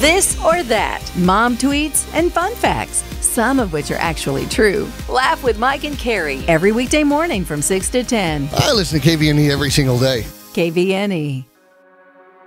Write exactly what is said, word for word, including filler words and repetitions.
This or that. Mom tweets and fun facts, some of which are actually true. Laugh with Mike and Carrie every weekday morning from six to ten. I listen to K V N E every single day. K V N E.